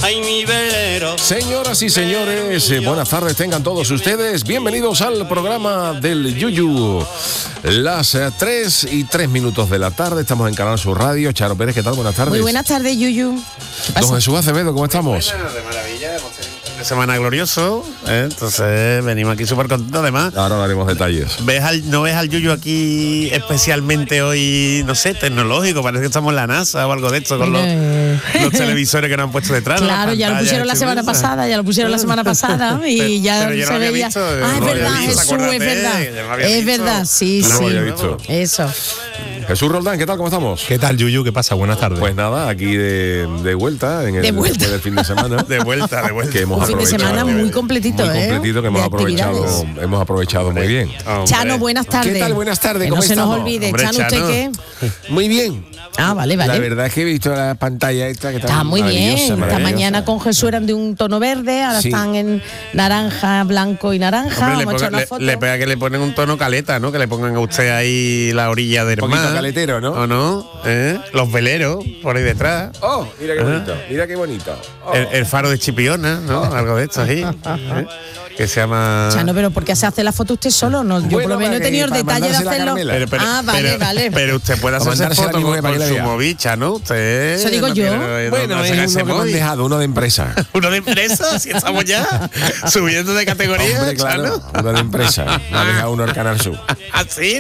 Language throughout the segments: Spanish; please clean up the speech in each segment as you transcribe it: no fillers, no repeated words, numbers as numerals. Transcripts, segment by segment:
ay mi velero. Señoras y señores, buenas tardes tengan todos ustedes. Bienvenidos al programa del Yuyu. Las 3:03 de la tarde, estamos en Canal Sur Radio. Charo Pérez, ¿qué tal? Buenas tardes. Muy buenas tardes, Yuyu. Don Jesús Acevedo, ¿cómo estamos? Bueno, de maravilla, hemos tenido un fin de semana glorioso, entonces venimos aquí súper contentos. Además, Ahora daremos detalles. ¿no ves al Yuyu aquí especialmente hoy, no sé, tecnológico? Parece que estamos en la NASA o algo de esto, con los televisores que nos han puesto detrás. Claro, ya lo pusieron la semana pasada, y ya pero yo se no había veía. visto, Es no lo verdad, había visto, Jesús, acuérdate, es verdad. que yo no había Es visto. verdad, sí, No sí. lo había visto. Eso. Jesús Roldán, ¿qué tal? ¿Cómo estamos? ¿Qué tal, Yuyu? ¿Qué pasa? Buenas tardes. Pues nada, aquí de vuelta en el De vuelta. después del fin de semana. De vuelta. Que hemos Un fin de aprovechado. semana muy completito, Muy completito, que de hemos aprovechado muy bien. Chano, buenas tardes. ¿Qué tal? Buenas tardes, Que ¿cómo no se nos estamos? olvide. Hombre, Chano, ¿usted Chano. qué? Muy bien. Ah, vale. La verdad es que he visto la pantalla esta que Está muy bien. Esta maravillosa. mañana con Jesús eran de un tono verde, ahora Sí. están en naranja, blanco y naranja. Hombre, Vamos a echar una foto. le pega que le ponen un tono caleta, ¿no? Que le pongan a usted ahí la orilla del Un poquito mar. caletero, ¿no? ¿O no? Los veleros por ahí detrás. Oh, mira qué bonito, mira qué bonito. Oh. El faro de Chipiona, ¿no? Algo de esto ahí. Que se llama. Chano, pero ¿por qué se hace la foto usted solo? No, yo por Bueno, lo menos he para tenido el para detalle de mandársela a hacerlo. Carmela. Vale. Pero usted puede Para hacerse mandársela a foto mi mujer con para que la su vea. movicha, ¿no? Usted. Eso digo no yo. quiere- Bueno, no es saca uno ese que me han móvil. dejado, uno de empresa. Uno de empresa, si estamos ya subiendo de categoría. Hombre, claro, Chano. uno de empresa. Me ha dejado uno al Canal Sur. Así.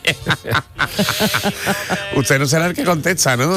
Usted no será el que contesta, ¿no?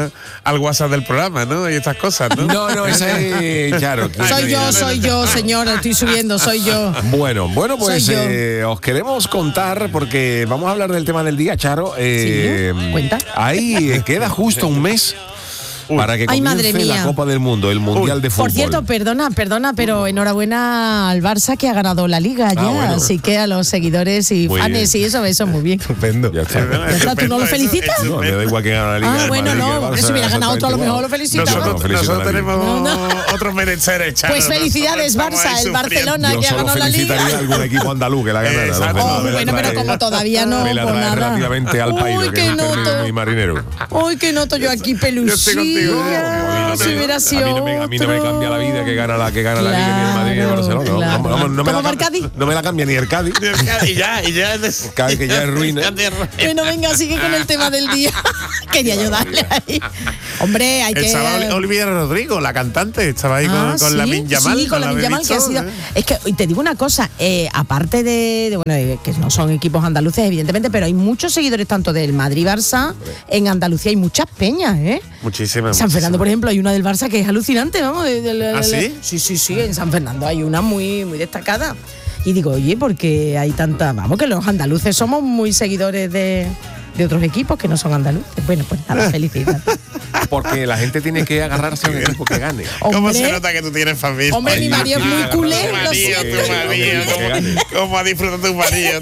Al WhatsApp del programa, ¿no? Y estas cosas, ¿no? No, esa es Charo. Soy yo, señora, estoy subiendo, soy yo. Bueno, pues Soy yo. os queremos contar, porque vamos a hablar del tema del día, Charo. Cuenta. Ahí queda justo un mes para que Ay, madre comience la mía. Copa del Mundo, el Mundial de Fútbol. Por cierto, perdona, pero enhorabuena al Barça que ha ganado la Liga ya. bueno. Así que a los seguidores y Muy fans y eso muy bien. Estupendo. Ya está. Ya está, ¿tú no lo felicitas? No, me da igual que gane la Liga. Ah, el bueno, Madrid, no, que el hombre, Barça, si hubiera ganado otro, a lo mejor lo exactamente felicitamos. igual. Nosotros tenemos No. otros menesteres, Chano. Pues felicidades, Nosotros estamos Barça, ahí el Barcelona Yo que ha solo ganado la felicitaría a Liga. algún equipo andaluz que la ganara. Exacto. Los Oh, demás me bueno, la pero trae- como todavía no, me la pues trae nada. relativamente al pairo, Uy, que qué es un término noto. muy marinero. Uy, que noto yo aquí contigo. pelusilla. Si hubiera sido A mí no me cambia la vida que gana la Liga ni el Madrid ni el Claro, Barcelona. No, claro. no me ¿Cómo la va el Cádiz? no me la cambia ni el Cádiz. Y ya es Cádiz que ya es ruina. Bueno, venga, sigue con el tema del día. Quería ayudarle ahí. Hombre, hay que... Estaba Olivia Rodrigo, la cantante, estaba ahí con sí, Lamine Yamal. Sí, con Lamine Yamal, que ha sido... Es que y te digo una cosa, aparte de que no son equipos andaluces, evidentemente, pero hay muchos seguidores tanto del Madrid-Barça, en Andalucía hay muchas peñas, ¿eh? Muchísimas. San Fernando, por ejemplo, hay una del Barça que es alucinante, vamos. ¿Ah, sí? Sí, en San Fernando hay una muy, muy destacada. Y digo, oye, porque hay tanta... Vamos, que los andaluces somos muy seguidores de otros equipos que no son andaluces. Bueno, pues nada, felicidades. Porque la gente tiene que agarrarse a un equipo que gane. ¿Cómo se Hombre, nota que tú tienes familia? Hombre, mi marido es muy culé, lo Tu siento. marido, ¿cómo ha disfrutado tu marido?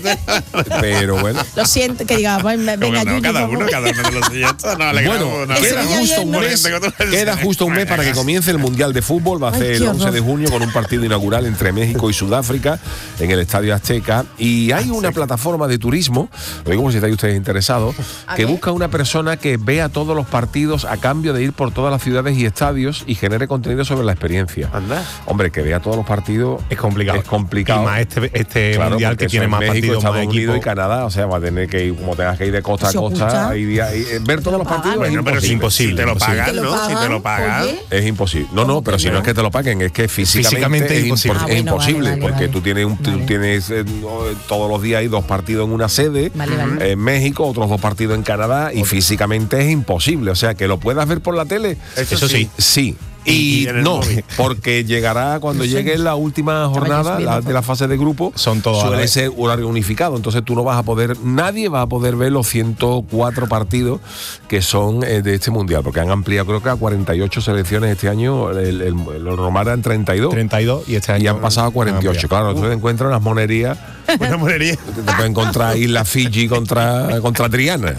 Pero bueno. Lo siento, que diga, venga, No, Yuyu, cada vamos. uno de los suyos. Nos alegramos. Bueno, nos queda alegramos. justo un mes. Queda justo un mes para que comience el Mundial de Fútbol. Va a Ay, ser qué el 11 horror. de junio con un partido inaugural entre México y Sudáfrica en el Estadio Azteca. Y hay una plataforma de turismo, lo digo por si estáis ustedes interesados, que busca una persona que vea todos los partidos a cambio de ir por todas las ciudades y estadios y genere contenido sobre la experiencia. Anda. Hombre, que vea todos los partidos Es complicado. Es complicado. Y más este Claro, mundial porque que tiene eso más es México, partidos, más Estados Unidos y equipos. Canadá, o sea, va a tener que ir, como tengas que ir de costa a ¿Se costa, oculta? ver todos los partidos. Bueno, pero es si imposible. te lo imposible. pagan, ¿Te lo ¿no? Si te pagan? lo pagan. Oye. Es imposible. No, pero si no es que te lo paguen, es que físicamente Físicamente es, es imposible. Ah, es bueno, imposible, vale, porque vale. tú tienes todos los días hay 2 partidos en una sede, Vale. en México, otros 2 partidos en Canadá, y físicamente es imposible. O sea, que lo puedas ver por la tele, Eso sí. sí. Y Y en el no, móvil. porque llegará cuando llegue la última jornada de la fase de grupo, Son todos a la suele vez. ser horario unificado, entonces tú no vas a poder, nadie va a poder ver los 104 partidos que son de este mundial, porque han ampliado creo que a 48 selecciones este año, lo normal eran 32. 32 y este año Y han pasado a 48, claro, entonces encuentran las monerías, Una monería. te pueden encontrar Isla Fiji contra Triana,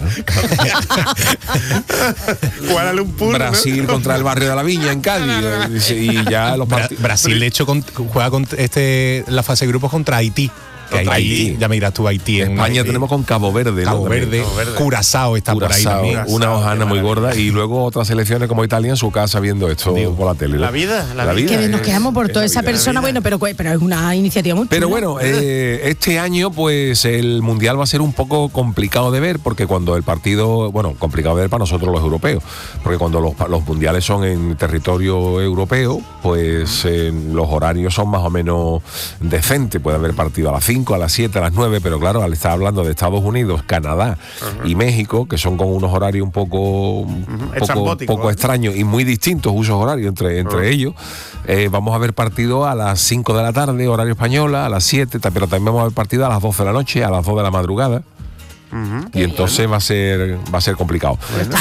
Kuala Lumpur, ¿no? Brasil contra el barrio de la Viña en Cádiz, y ya los partidos. Brasil, de hecho, juega la fase de grupos contra Haití. Que Haití, ya me dirás tú, Haití. España tenemos con Cabo Verde, ¿no? Cabo Verde, Curazao está por ahí también. Una hojana muy gorda. Y luego otras selecciones como Italia en su casa viendo esto por la tele. La vida. Que nos quedamos por toda esa persona, bueno, pero es una iniciativa muy chula. Pero bueno, este año pues el Mundial va a ser un poco complicado de ver, porque cuando el partido, bueno, complicado de ver para nosotros los europeos, porque cuando los mundiales son en territorio europeo, pues los horarios son más o menos decentes. Puede haber partido a las 5, a las 7, a las 9, pero claro, al estar hablando de Estados Unidos, Canadá y México, que son con unos horarios un poco extraños y muy distintos usos horarios entre ellos, vamos a ver partido a las 5 de la tarde, horario española, a las 7, pero también vamos a ver partido a las 12 de la noche, a las 2 de la madrugada. Y entonces va a ser complicado.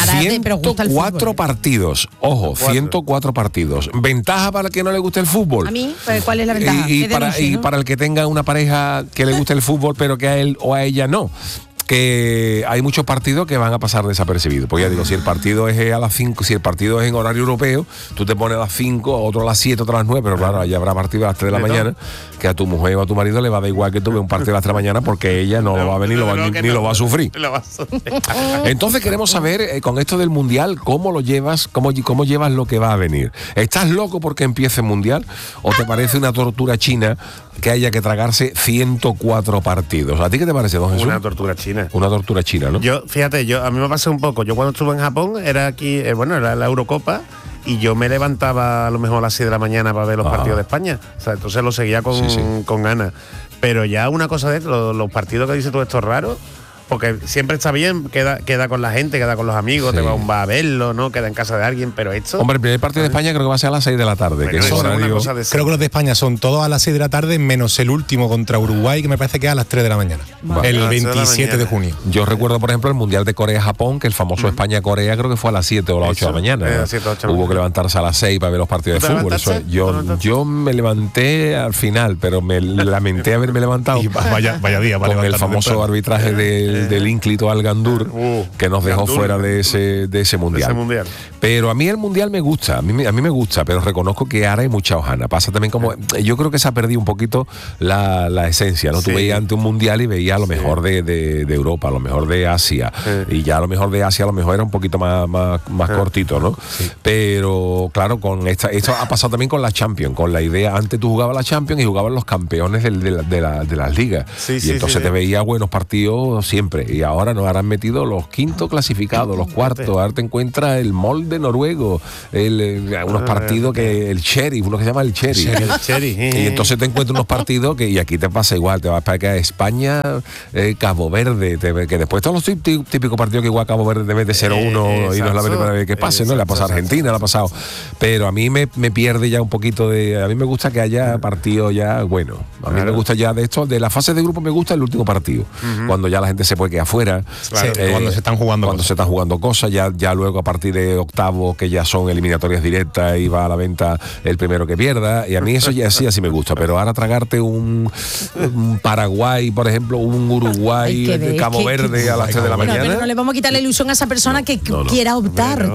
104 partidos. Ojo, 104 partidos. ¿Ventaja para el que no le guste el fútbol? ¿A mí? ¿Cuál es la ventaja? Y para el que tenga una pareja que le guste el fútbol, pero que a él o a ella no. Que hay muchos partidos que van a pasar desapercibidos. Porque ya digo, si el partido es a las 5, si el partido es en horario europeo, tú te pones a las 5, otro a las 7, otro a las 9, pero claro, allá habrá partido a las 3 de la mañana, que a tu mujer o a tu marido le va a dar igual que tú veas un partido a las 3 de la mañana, porque ella no lo va a ver ni lo va a sufrir. Entonces queremos saber, con esto del Mundial, cómo lo llevas, cómo llevas lo que va a venir. ¿Estás loco porque empiece el Mundial? ¿O te parece una tortura china que haya que tragarse 104 partidos? ¿A ti qué te parece, don Jesús? Una tortura china. Una tortura china, ¿no? Fíjate, a mí me pasó un poco. Yo cuando estuve en Japón, era aquí, era la Eurocopa, y yo me levantaba a lo mejor a las 6 de la mañana para ver los partidos de España. O sea, entonces lo seguía con ganas. Pero ya una cosa de los partidos que dices tú, estos raros, porque siempre está bien, queda con la gente, queda con los amigos, te va a un bar a verlo, ¿no? Queda en casa de alguien, pero esto... Hombre, el primer partido de España creo que va a ser a las 6 de la tarde. Que es horario... Creo que los de España son todos a las 6 de la tarde, menos el último contra Uruguay, que me parece que es a las 3 de la mañana. El 27 de junio. Yo recuerdo, por ejemplo, el Mundial de Corea-Japón, que el famoso España-Corea creo que fue a las 7 o las 8 de la mañana. 7, 8, Hubo que levantarse a las 6 para ver los partidos de fútbol. Yo me levanté al final, pero me lamenté haberme levantado. Y vaya día, con el famoso arbitraje del ínclito Al Gandur, que nos dejó fuera de ese mundial. Pero a mí el mundial me gusta, a mí me gusta, pero reconozco que ahora hay mucha hojana. Pasa también como, yo creo que se ha perdido un poquito la esencia, ¿no? Tú veías ante un mundial y veías lo mejor de Europa, lo mejor de Asia, y ya lo mejor de Asia a lo mejor era un poquito más cortito, ¿no? Pero claro, con esto ha pasado también con la Champions, con la idea, antes tú jugabas la Champions y jugaban los campeones de las ligas, y entonces te veías buenos partidos siempre, y ahora nos han metido los quintos clasificados, los cuartos, ahora te encuentras el Molde noruego, unos partidos que el Sheriff, uno que se llama el Sheriff. Y entonces te encuentras unos partidos y aquí te pasa igual, te vas para acá a España, Cabo Verde, que después todos los típicos partidos que igual Cabo Verde debe de 0-1 y no es la primera vez que pase, ¿no? Le ha pasado a Argentina, le ha pasado. Pero a mí me pierde ya un poquito a mí me gusta que haya partidos ya, bueno, a mí me gusta ya de esto, de la fase de grupo me gusta el último partido, cuando ya la gente se puede quedar afuera. Claro, cuando se están jugando cosas, ya luego a partir de octavos, que ya son eliminatorias directas y va a la venta el primero que pierda, y a mí eso ya así me gusta, pero ahora tragarte un Paraguay, por ejemplo, un Uruguay, de Cabo Verde a las 3 de la mañana. Pero no le vamos a quitar la ilusión a esa persona que quiera optar,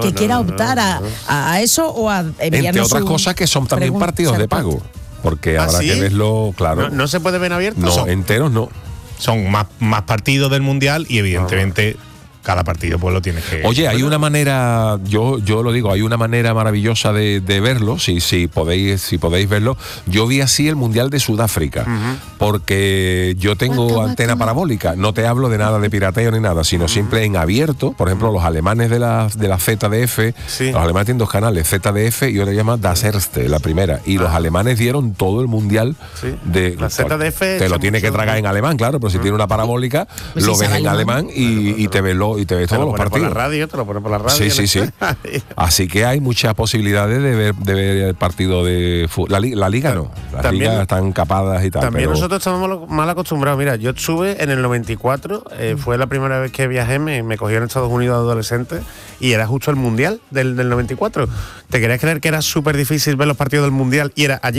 a eso o a entre otras cosas que son también partidos de pago, porque habrá que verlo, claro. ¿No se puede ver abierto? No, enteros no. Son más partidos del Mundial y evidentemente cada partido pues lo tienes que... Oye, hay una manera, yo lo digo, hay una manera maravillosa de verlo, si podéis verlo. Yo vi así el Mundial de Sudáfrica, porque yo tengo antena parabólica, no te hablo de nada de pirateo ni nada, sino siempre en abierto. Por ejemplo, los alemanes de la ZDF, los alemanes tienen 2 canales, ZDF y otra llama Das Erste, la primera, y los alemanes dieron todo el Mundial de... La ZDF... Te lo tienes que tragar en alemán, claro, pero si tiene una parabólica, lo ves en alemán y te ves todos los partidos. Te lo pones por la radio. Sí. Así que hay muchas posibilidades de ver el partido de fútbol. La liga no. Las ligas están capadas y tal. También nosotros estamos mal acostumbrados. Mira, yo estuve en el 94, fue la primera vez que viajé, me cogí en Estados Unidos adolescente y era justo el Mundial del 94. ¿Te querías creer que era súper difícil ver los partidos del Mundial y era allí?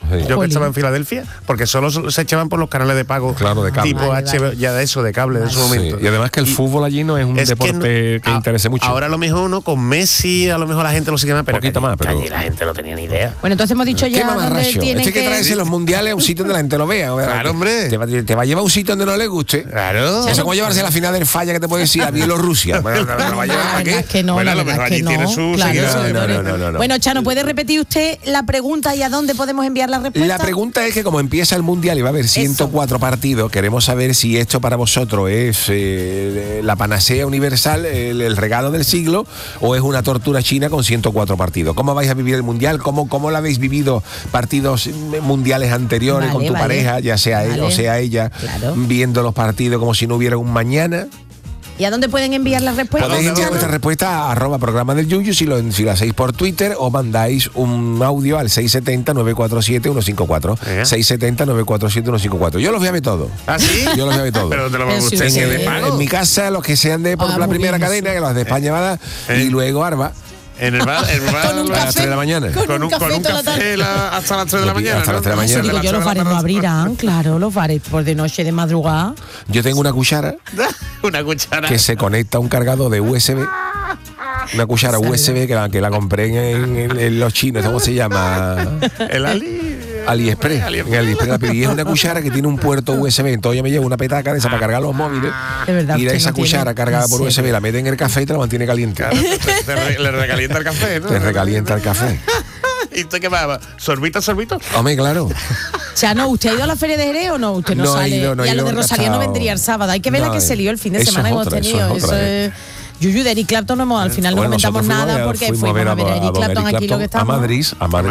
Yo que estaba en Filadelfia, porque solo se echaban por los canales de pago. Claro, de cable. Tipo HBO, ya de eso, de cable de su momento. Y además que el fútbol allí no es un deporte que interese mucho. Ahora a lo mejor uno con Messi, a lo mejor la gente lo sigue más, pero poquito más, pero allí la gente no tenía ni idea. Bueno, entonces hemos dicho ya dónde tiene que traerse los mundiales a un sitio donde la gente lo vea. Claro, hombre. Te va a llevar a un sitio donde no le guste. Claro. Eso es como llevarse a la final del Falla que te puede decir a Bielorrusia. La verdad es que no, Bueno, la a lo verdad mejor es que allí tiene no. su Claro, no. Bueno, Chano, ¿puede repetir usted la pregunta y a dónde podemos enviar la respuesta? La pregunta es que como empieza el Mundial y va a haber 104 partidos, queremos saber si esto para vosotros es la panacea universal, el regalo del siglo, o es una tortura china con 104 partidos. ¿Cómo vais a vivir el Mundial? ¿Cómo lo habéis vivido partidos mundiales anteriores con tu pareja, ya sea él o sea ella, viendo los partidos como si no hubiera un mañana? ¿Y a dónde pueden enviar la respuesta? Podéis enviar vuestra respuesta a @programa del Yuyu si lo hacéis por Twitter o mandáis un audio al 670-947-154. 670-947-154. Yo los voy a ver todos. ¿Ah, sí? Yo los voy a ver todos. Pero te lo vamos a en mi casa, los que sean de por la primera cadena, que los de España van a dar, y luego Arba. En el bar con un a las 3 de la mañana. Con un café hasta las 3 de la mañana. Hasta las 3 de la mañana. Digo, yo los bares no abrirán, claro, los bares por de noche, de madrugada. Yo tengo una cuchara. Una cuchara. Que se conecta a un cargador de USB. Una cuchara USB que la compré en los chinos, ¿cómo se llama? El AliExpress. En AliExpress la pedí. Es una cuchara que tiene un puerto USB. Entonces yo me llevo una petaca de esa para cargar los móviles. De verdad, y esa cuchara cargada por USB la mete en el café y te la mantiene caliente. Claro, le recalienta el café, ¿no? Te recalienta el café. ¿Y usted qué va? ¿Sorbito? Hombre, claro. Chano, ¿usted ha ido a la Feria de Jerez o no? Usted no sale. No y a lo de Rosalía no vendría el sábado. Hay que ver la que se lió el fin de semana que hemos tenido. Eso es... Yuyu de Eric Clapton al final no comentamos nada porque fuimos a ver a Eric Clapton aquí lo que estamos. A Madrid.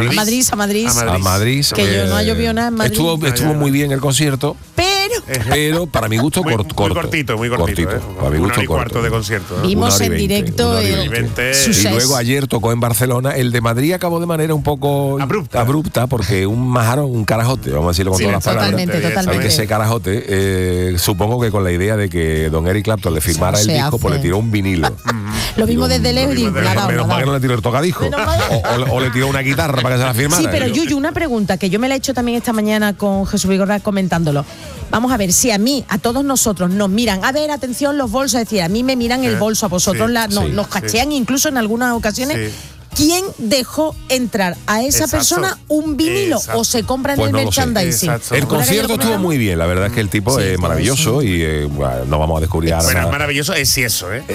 Que yo no ha llovido nada en Madrid. Estuvo muy bien el concierto. Pero para mi gusto muy cortito. Para mi gusto cuarto de concierto. ¿No? Vimos en directo y luego ayer tocó en Barcelona. El de Madrid acabó de manera un poco abrupta porque un carajote, vamos a decirlo con todas las palabras. Totalmente. Hay que ser carajote. Supongo que con la idea de que don Eric Clapton le firmara el disco, pues le tiró un vinilo. Lo vimos desde lejos y menos mal que no le tiró el tocadisco. O le tiró una guitarra para que se la firmara. Sí, pero Yuyu, una pregunta que yo me la he hecho también esta mañana con Jesús Vigorra comentándolo. Vamos a ver, si a mí, a todos nosotros nos miran, a ver, atención los bolsos, es decir, a mí me miran el bolso, a vosotros nos cachean incluso en algunas ocasiones. ¿Quién dejó entrar a esa persona un vinilo o se compra en el merchandising? El concierto estuvo muy bien, la verdad es que el tipo es maravilloso y no vamos a descubrir ahora. Bueno, es maravilloso, es cieso, ¿eh?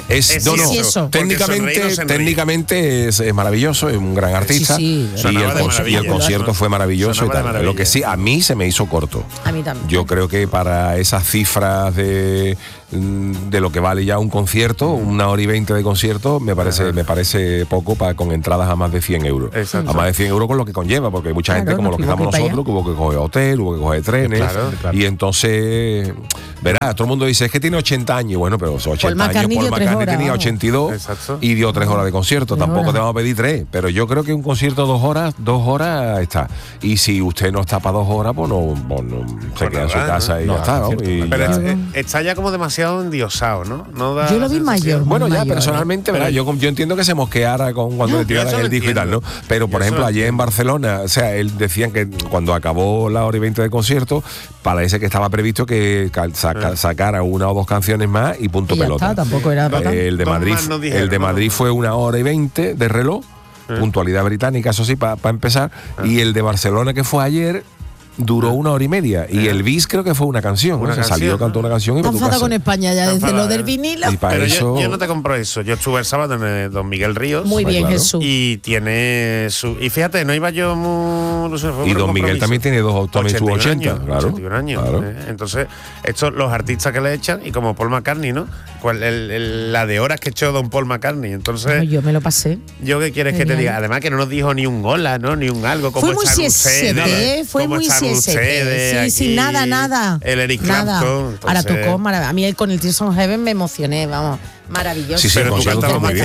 Técnicamente es maravilloso, es un gran artista y el concierto fue maravilloso y tal. Lo que sí, a mí se me hizo corto. A mí también. Yo creo que para esas cifras de lo que vale ya un concierto, 1 hora y 20 de concierto, me parece poco con entradas a más de 100 euros. Exacto. A más de 100 euros con lo que conlleva, porque hay mucha gente como lo que estamos nosotros, que hubo que coger hotel, hubo que coger trenes. Claro. Y entonces, verás, todo el mundo dice, es que tiene 80 años. Bueno, pero esos 80 años, Paul McCartney tenía 82 y dio 3 horas de concierto. Tampoco te vamos a pedir 3, pero yo creo que un concierto 2 horas está. Y si usted no está para 2 horas, pues no se queda en su casa y ya está. Pero está ya como demasiado endiosado, ¿no? Yo lo vi mayor. Bueno, ya personalmente, ¿verdad? Yo entiendo que se mosqueara cuando le tiraran el disco y tal, ¿no? Pero, por ejemplo, ayer en Barcelona, o sea, él decían que cuando acabó la hora y 20 de concierto, parece que estaba previsto que sacara 1 o 2 canciones más y punto y pelota. Tampoco era el de Madrid fue 1 hora y 20 de reloj, puntualidad británica, eso sí, para empezar. Y el de Barcelona, que fue ayer, duró 1 hora y media. Y el bis creo que fue una canción. Salió, cantó una canción y está enfadado con España ya desde lo del vinilo. Y pero yo no te compro eso. Yo estuve el sábado en Don Miguel Ríos. Muy bien, claro. Jesús. Y tiene su... Y fíjate, no iba yo muy... Y Don Miguel también tiene 80, claro. 81 años. Claro. Entonces, los artistas que le echan, y como Paul McCartney, ¿no? La de horas que echó Don Paul McCartney. Entonces... yo me lo pasé. ¿Yo qué quieres que te diga? Además que no nos dijo ni un hola, ¿no? Ni un algo. Fue muy siete, fue muy siete. Sí, nada. El Eric Clapton. Ahora tocó, a mí con el Tears of Heaven me emocioné, vamos. Maravilloso. Sí, Pero tú cantabas muy bien,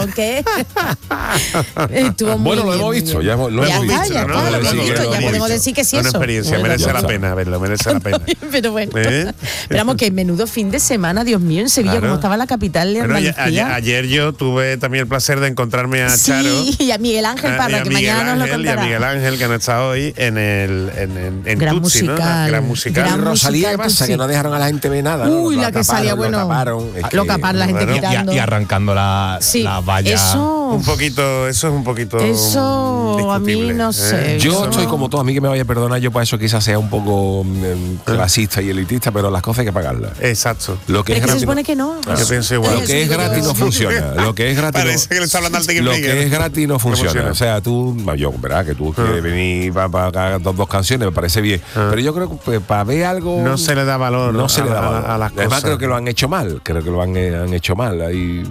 Estuvo muy bueno, lo bien, hemos muy visto, bien. ya lo hemos visto. Ya está, lo hemos visto, ya podemos decir que sí Una eso. experiencia, Bueno, merece ya la está. pena verlo, merece la pena. Pero bueno. ¿Eh? Pero vamos, que menudo fin de semana, Dios mío, en Sevilla, Claro. como estaba la capital de Bueno, Andalucía. ayer yo tuve también el placer de encontrarme a Charo. Sí, y a Miguel Ángel y Parra, a que Miguel mañana nos lo Ángel, y a contará. Miguel Ángel, que no está hoy en Gran Tutsi, ¿no? musical. Gran musical. Gran Rosalía, ¿qué musical, pasa? sí. Que no dejaron a la gente ver nada, ¿no? Uy, Lo la que taparon, salía, bueno. Lo taparon. Es Lo que- capar la gente Claro. quitando. Y arrancando la valla. Eso. Un poquito, eso es un poquito Eso a mí discutible, no sé. Yo Eso estoy no. como todo, a mí que me vaya a perdonar, yo para eso quizás sea un poco clasista y elitista, pero las cosas hay que pagarlas. Exacto. Lo que Pero es que se gratis, supone que no. Yo pienso igual. lo que es gratis no funciona. Lo que es gratis Parece que le está hablando al Tigre lo Miguel. que es gratis no funciona. funciona. O sea, tú, yo, verás que tú quieres venir para dos canciones, me parece bien. Pero yo creo que para ver algo No se le da valor. no se le da valor. a las Además, cosas. creo que lo han hecho mal. Creo que lo han hecho mal. Ahí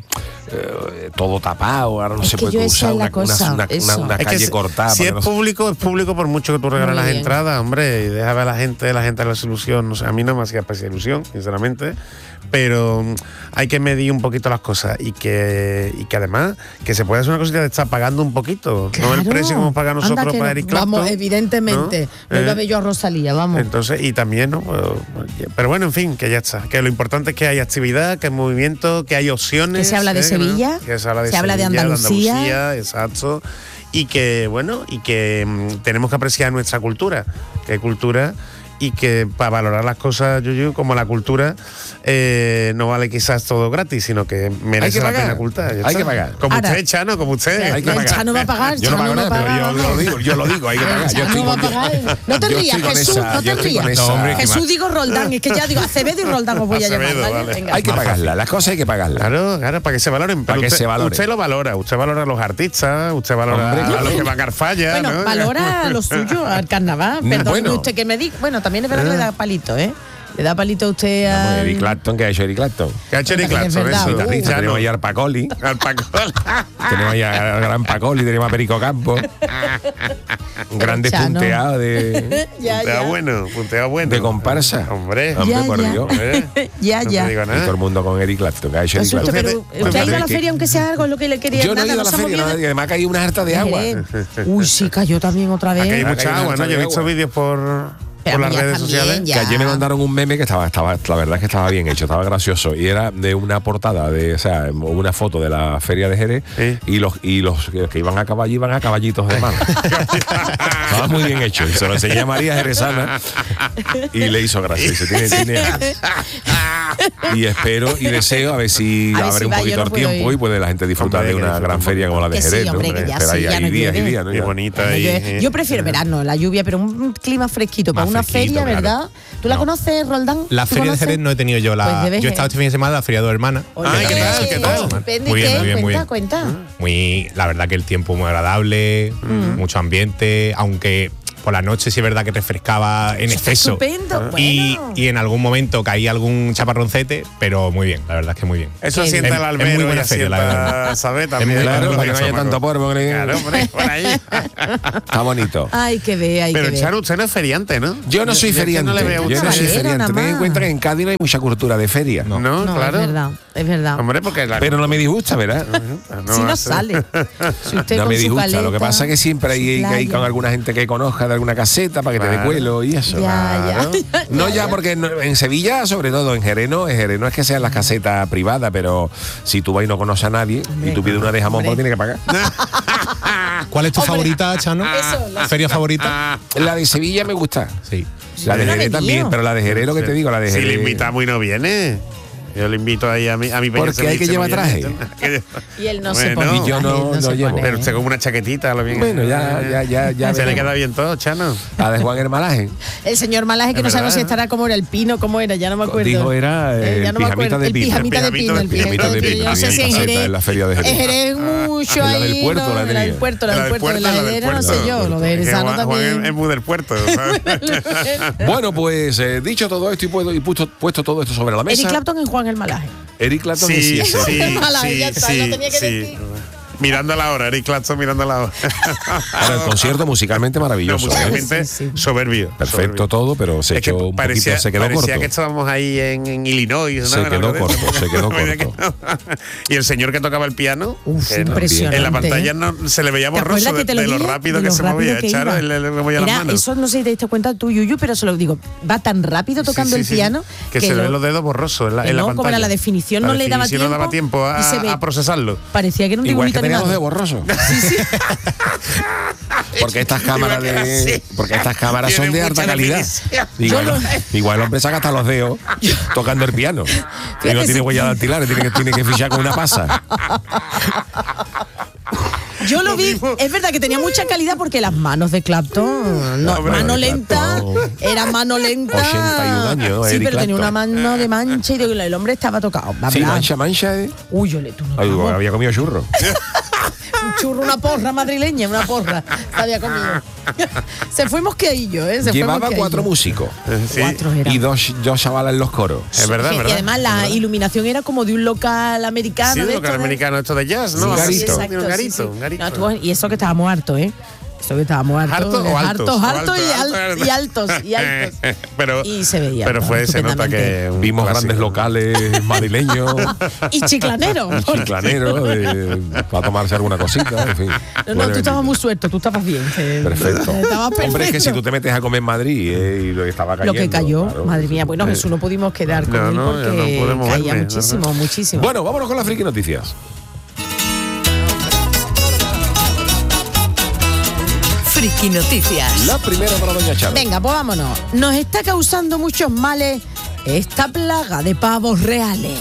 todo tapado. Ahora no Es se que puede yo esa usar es la una cosa, eso. una Es que calle cortada. si para es que no se- público por mucho que tú regales Muy las bien. entradas, hombre, y deja ver a la gente la ilusión. No sé, a mí no me hacía especial ilusión, sinceramente. Pero hay que medir un poquito las cosas y que además que se puede hacer una cosita de estar pagando un poquito. No Claro. el precio que hemos pagado Anda nosotros que para no. Eric Clapton. Vamos, evidentemente. ¿no? No iba a ver yo a Rosalía, vamos. Entonces, y también, ¿no? Pero bueno, en fin, que ya está. Que lo importante es que hay actividad, que hay movimiento, que hay opciones. Que se habla de Sevilla, Que se habla de se habla de Sevilla, Andalucía. exacto. Y que, bueno, tenemos que apreciar nuestra cultura. Que hay cultura y que para valorar las cosas, Yuyu, como la cultura, no vale quizás todo gratis, sino que merece que la pagar. pena ocultar. Hay que pagar. Como Ahora, usted, Chano, como usted. Hay que El pagar. Chano va a pagar, Yo no Chano pago nada, paga, pero vamos. yo lo digo, hay que pagar. Yo Chano estoy va a con- pagar. No te yo rías, estoy con Jesús, esa- no yo te estoy con rías. esa- hombre, Jesús digo Roldán, es que ya digo Acevedo y Roldán os voy a llamar, Acevedo, ¿vale? vale. Venga. Hay que pagarla, las cosas hay que pagarlas. Claro, para que se valoren. Para Pero que se valoren. Usted lo valora, usted valora a los artistas, usted valora Hombre, a claro. los que van a Garfalla. Bueno, ¿no? valora lo suyo al carnaval. Perdón, Bueno. usted que me diga. Bueno, también es verdad que le da palito, ¿eh? Le da palito a usted Vamos, a. Eric Clapton, ¿qué ha hecho Eric Clapton? ¿Qué ha hecho Eric También es Clapton? verdad. Eso, Guitarrista, Chano. tenemos ahí al Pacoli, Al Pacol. tenemos ahí al gran Pacoli, tenemos a Perico Campos, un gran Chano. despunteado de Punteado bueno. de comparsa. Hombre, Hombre, Ya, por ya. Dios. Ya, no ya. te digo Y todo nada. el mundo con Eric Clapton, ¿qué ha hecho Eric Asusto, Clapton? pero Fíjate, usted ha ido a la que- feria aunque sea algo, es lo que le quería. Yo no he nada, ido a la se ha feria, movido nada, de- y además que hay una harta de agua. Uy, sí, cayó también otra Aquí hay vez. Acá mucha hay una agua, ¿no? harta Yo he de visto agua. vídeos por Pero las ya redes también, sociales. ya. Que ayer me mandaron un meme que estaba, la verdad es que estaba bien hecho, estaba gracioso. Y era de una portada, o sea, una foto de la feria de Jerez. Sí. Y los que iban a caballo iban a caballitos de mano. Estaba muy bien hecho. Y se lo enseñé a María Jerezana y le hizo gracia. Dice, y espero y deseo a ver si A ver abre si un va, yo poquito no el puedo tiempo ir. y puede la gente disfrutar Hombre, de que una disfrute gran un feria como la de Que sí, Jerez. ¿no? hombre, que ya Pero sí, ya hay no días y llueve. días, ¿no? Y Ya. bonita. Yo prefiero verano, la lluvia, pero un clima fresquito para Más una fresquito, feria, claro. ¿verdad? ¿Tú la No. conoces, Roldán? La ¿Tú feria de conoces? Jerez no he tenido yo. Pues debes Yo he estado este fin de semana en la Feria de Hermanas. Ay, ¿qué tal? ¿Qué tal? Muy bien, muy bien, muy bien. Cuenta. La verdad que el tiempo muy agradable, mucho ambiente, aunque por la noche sí es verdad que refrescaba en exceso. Estupendo, Y, bueno. y en algún momento caía algún chaparroncete, pero muy bien, la verdad es que muy bien. Eso Qué asienta bien. el Es albero muy y buena feria, la asienta, verdad. ¿sabes? También. Claro, para que no haya Eso, tanto polvo. Claro, hombre, por ahí. Está bonito. Ay, que ve, ay, Pero que ve. Charo, usted no es feriante, ¿no? Yo no soy es que feriante. no le veo Yo no mucho. soy Caballero, feriante. nada Ten en más. cuenta que en Cádiz no hay mucha cultura de feria. No, No, claro. es verdad. Hombre, porque la Pero no me disgusta, ¿verdad? Si no hace- sale. Si usted No con me su disgusta. caleta, Lo que pasa es que siempre su hay que ir playa. con alguna gente que conozca de alguna caseta para que te dé Claro. cuelo y eso. Ya, No ya porque en Sevilla, sobre todo en Jerez no es que sean las casetas privadas, pero si tú vas y no conoces a nadie y tú pides una de jamón, pues tienes que pagar. ¿Cuál es tu Hombre, favorita, Chano? eso, la- ¿Feria favorita? La de Sevilla me gusta. Sí. La de yo no Jerez me también, lío. pero la de Jerez lo que te digo, la de Si Jerez. le invitamos y no viene. Yo le invito ahí a mi peña Porque hay que ceviche, llevar no traje. viene. Y él no se Bueno, pone. y yo no- él no se llevo. pone. Pero usted con una chaquetita, lo bien. Bueno, ya Se le veremos. queda bien todo, Chano. La de Juan Hermalaje. El señor Malaje, que Es no sabemos si verdad. estará como era el pino, cómo era, ya no me acuerdo. Dijo era Ya el no me pijamita acuerdo. de El pino. pijamita de pino, el pijamita de pino. Yo no sé si en Pijamita de Jerez. en la feria de Jerez. En Jerez mucho La ahí. del puerto, ¿no? la La tenía. del puerto, la del puerto, de la del heredera, no sé puerto. yo. Lo de Es que Jerezano Juan también. es muy del puerto, ¿sabes? Bueno, pues dicho todo esto y puesto todo esto sobre la mesa. Eric Clapton en Juan el Malaje. Eric Clapton Sí, sí, ese. sí, Malaje, sí, ya está, lo sí, tenía que sí. decir. Mirando la hora, Eric Clapton mirando la hora. Ahora, el concierto musicalmente maravilloso. Musicalmente Perfecto soberbio. soberbio. todo, pero se echó un poquito, se quedó corto. Parecía que estábamos ahí en Illinois. Se quedó corto. Y el señor que tocaba el piano, impresionante. en la pantalla no, se le veía borroso de lo rápido que se movía. Eso no sé si te diste cuenta tú, Yuyu, pero se lo digo. Va tan rápido tocando el piano que se le ven los dedos borrosos en la pantalla. Como era la definición, no le daba tiempo a procesarlo. Parecía que era un dibujito animado. Igual que teníamos de borroso. Sí. Porque estas cámaras son de alta calidad. Igual el hombre saca hasta los dedos tocando el piano. Y no tiene huella dactilares, tiene que fichar con una pasa. Yo lo vi, es verdad que tenía mucha calidad porque las manos de Clapton, mano lenta, era mano lenta. 81 años, sí, Eric pero tenía Clapton. una mano de mancha y el hombre estaba tocado. Sí, mancha. Uy, tú no. Había comido churro. Un churro, una porra madrileña, había comido. Se fue mosqueadillo, Llevaba 4 músicos. Sí. 4 eran. Y dos chavalas en los coros. Es verdad, Y además la iluminación era como de un local americano. Sí, un local americano esto de jazz, ¿no? Un garito. Exacto, un garito. No, y eso que estábamos hartos, Eso que estábamos hartos. Hartos y altos. Pero, y se veía. Pero se nota que vimos grandes locales madrileños. Y chiclaneros. Para tomarse alguna cosita, en fin. No, tú estabas muy suelto, tú estabas bien. Perfecto. Hombre, es que si tú te metes a comer en Madrid y lo que estaba cayendo. Lo que cayó, claro, madre mía. Bueno, Jesús, no pudimos quedar con él porque caía muchísimo. Bueno, vámonos con las friki noticias. Friki Noticias. La primera para doña Charo. Venga, pues vámonos. Nos está causando muchos males esta plaga de pavos reales.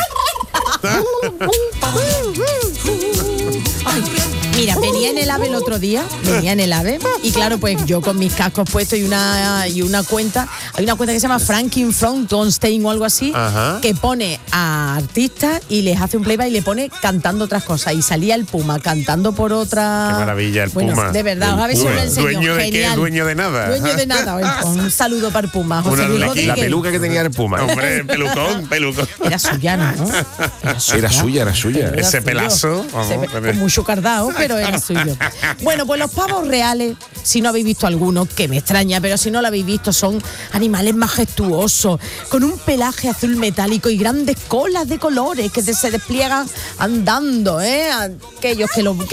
Mira, venía en el AVE el otro día, y claro, pues yo con mis cascos puestos y una cuenta, hay una cuenta que se llama Franklin Frankenstein o algo así, que pone a artistas y les hace un playback y le pone cantando otras cosas, y salía el Puma cantando por otra. Qué maravilla el Puma. De verdad, a ver si me enseñó. ¿Dueño de qué? Dueño de nada. Dueño de nada. Un saludo para el Puma. José Luis Rodríguez. La peluca que tenía el Puma. Hombre, pelucón. Era suya, ¿no? Era suya. Ese pelazo. Con mucho cardao, pero era suyo. Bueno, pues los pavos reales, si no habéis visto alguno, que me extraña, pero si no lo habéis visto, son animales majestuosos, con un pelaje azul metálico y grandes colas de colores que se despliegan andando, aquellos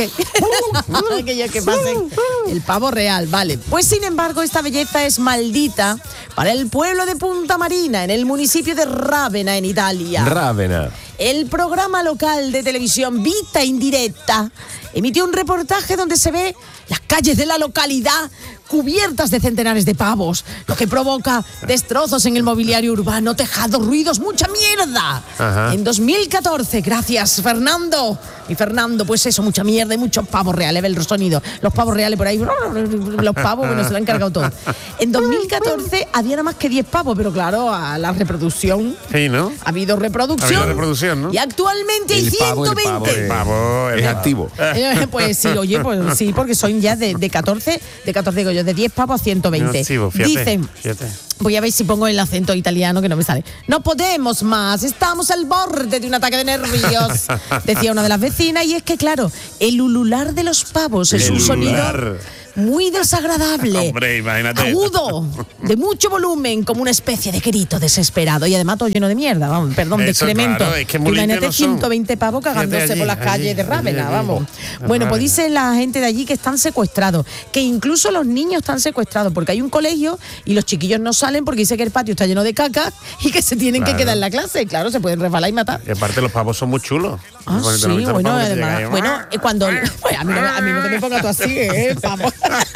que pasen. El pavo real, vale. Pues sin embargo, esta belleza es maldita para el pueblo de Punta Marina, en el municipio de Rávena, en Italia. Rávena. El programa local de televisión Vita Indirecta emitió un reportaje donde se ve las calles de la localidad cubiertas de centenares de pavos, lo que provoca destrozos en el mobiliario urbano, tejados, ruidos, mucha mierda. En 2014, gracias Fernando. Y Fernando, pues eso, mucha mierda y muchos pavos reales, ve el sonido. Los pavos reales por ahí, los pavos, bueno, se lo han cargado todo. En 2014 había nada más que 10 pavos, pero claro, a la reproducción. Sí, ¿no? Ha habido reproducción. ¿no? Y actualmente hay 120. El pavo es activo. Pues sí, oye, pues sí, porque son ya de 14 digo yo, de 10 pavos a 120. Activo, Dicen, voy a ver si pongo el acento italiano que no me sale. No podemos más, estamos al borde de un ataque de nervios, decía una de las vecinas, y es que claro, el ulular de los pavos es un sonido muy desagradable. Hombre, imagínate. Agudo, de mucho volumen, como una especie de grito desesperado. Y además todo lleno de mierda, vamos, perdón, de excremento. Claro, es que imagínate 120 pavos cagándose por las calles de Rávena, vamos. Bueno, pues dice la gente de allí que están secuestrados, que incluso los niños están secuestrados, porque hay un colegio y los chiquillos no salen porque dice que el patio está lleno de caca y que se tienen que quedar en la clase. Claro, se pueden resbalar y matar. Y aparte los pavos son muy chulos. Sí, bueno, además, cuando pues a mí no te me pongas tú así, pavo.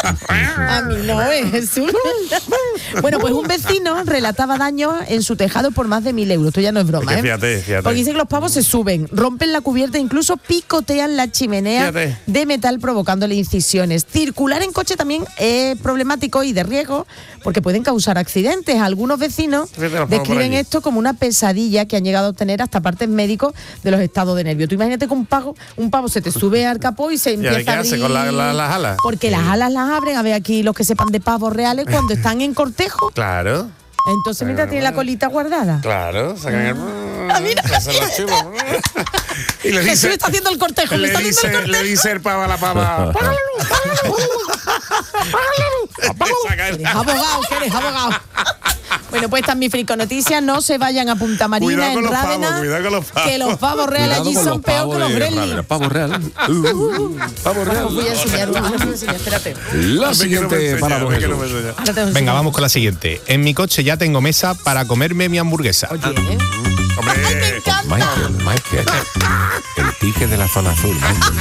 A mí no, Jesús. Bueno, pues un vecino relataba daños en su tejado por más de 1.000 euros. Esto ya no es broma, Fíjate. Porque dice que los pavos se suben, rompen la cubierta, incluso picotean la chimenea de metal provocándole incisiones. Circular en coche también es problemático y de riesgo porque pueden causar accidentes. Algunos vecinos describen esto como una pesadilla que han llegado a obtener hasta partes médicos de los estados de nervio. Tú imagínate que un pavo se te sube al capó y se empieza a abrir. ¿Con las alas? Porque las alas las abren, a ver aquí los que sepan de pavos reales, cuando están en cortejo. Claro. Entonces, mira, tiene la colita guardada. Claro, sacan mira. Y le Jesús está haciendo el cortejo. Le dice el pavo a la pava. ¡Apaga la luz! Eres abogado, que eres abogado. Bueno, pues están mis friconoticias. No se vayan a Punta Marina en Rávena. Cuidado con los pavos. Que los pavos reales allí son peor que los gremlins. Pavo real. Pavo real. Os voy a enseñar, espérate. La siguiente para don Jesús. Venga, vamos con la siguiente. En mi coche ya tengo mesa para comerme mi hamburguesa. Oye, Hombre, ¡ay, me encanta! Michael. El pique de la zona azul, Michael.